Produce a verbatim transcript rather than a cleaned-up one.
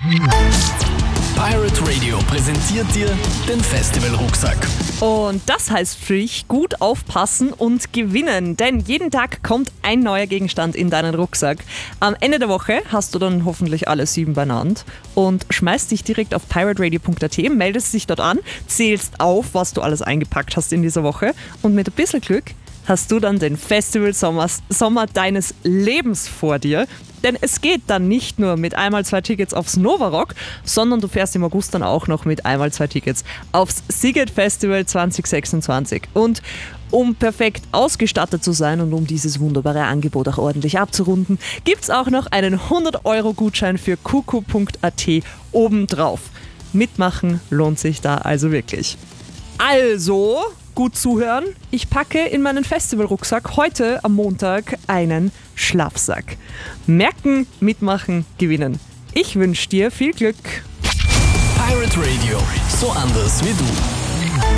Pirate Radio präsentiert dir den Festival-Rucksack. Und das heißt für dich gut aufpassen und gewinnen, denn jeden Tag kommt ein neuer Gegenstand in deinen Rucksack. Am Ende der Woche hast du dann hoffentlich alle sieben beieinander und schmeißt dich direkt auf pirate radio punkt a t, meldest dich dort an, zählst auf, was du alles eingepackt hast in dieser Woche und mit ein bisschen Glück hast du dann den Festival-Sommer Sommer deines Lebens vor dir. Denn es geht dann nicht nur mit einmal zwei Tickets aufs Novarock, sondern du fährst im August dann auch noch mit einmal zwei Tickets aufs Sziget Festival zwanzig sechsundzwanzig. Und um perfekt ausgestattet zu sein und um dieses wunderbare Angebot auch ordentlich abzurunden, gibt es auch noch einen hundert Euro Gutschein für kuku punkt a t obendrauf. Mitmachen lohnt sich da also wirklich. Also, gut zuhören. Ich packe in meinen Festivalrucksack heute am Montag einen Schlafsack. Merken, mitmachen, gewinnen. Ich wünsche dir viel Glück. Pirate Radio, so anders wie du.